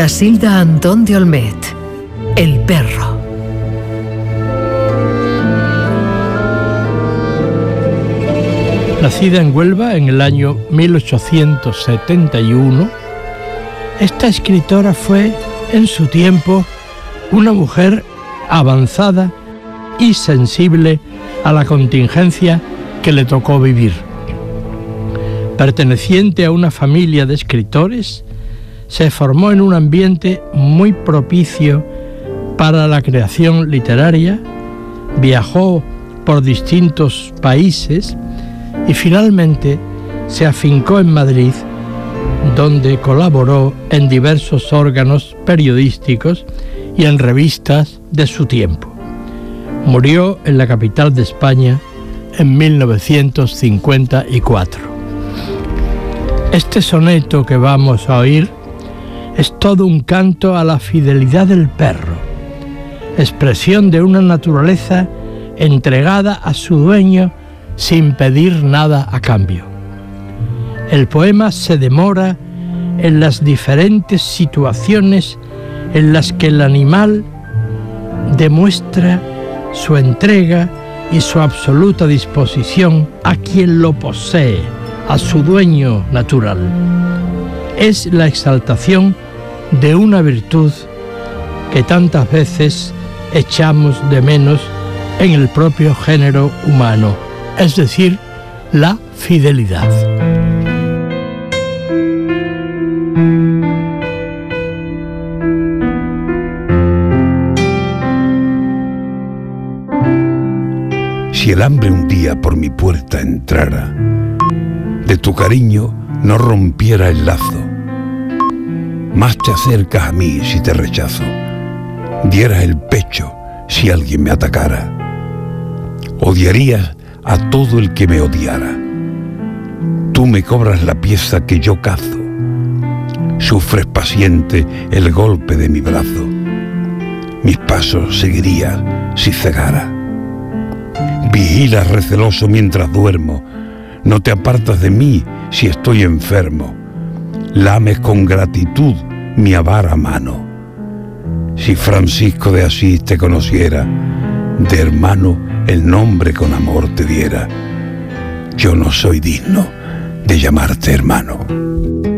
Casilda Antón de Olmet, El perro. Nacida en Huelva en el año 1871, esta escritora fue, en su tiempo, una mujer avanzada y sensible a la contingencia que le tocó vivir. Perteneciente a una familia de escritores, se formó en un ambiente muy propicio para la creación literaria, viajó por distintos países y finalmente se afincó en Madrid, donde colaboró en diversos órganos periodísticos y en revistas de su tiempo. Murió en la capital de España en 1954. Este soneto que vamos a oír es todo un canto a la fidelidad del perro, expresión de una naturaleza entregada a su dueño sin pedir nada a cambio. El poema se demora en las diferentes situaciones en las que el animal demuestra su entrega y su absoluta disposición a quien lo posee, a su dueño natural. Es la exaltación de una virtud que tantas veces echamos de menos en el propio género humano, es decir, la fidelidad. Si el hambre un día por mi puerta entrara, de tu cariño no rompiera el lazo, más te acercas a mí si te rechazo, dieras el pecho si alguien me atacara, odiarías a todo el que me odiara, tú me cobras la pieza que yo cazo, sufres paciente el golpe de mi brazo, mis pasos seguirías si cegara, vigilas receloso mientras duermo, no te apartas de mí si estoy enfermo, lames con gratitud mi avara mano. Si Francisco de Asís te conociera, de hermano el nombre con amor te diera. Yo no soy digno de llamarte hermano.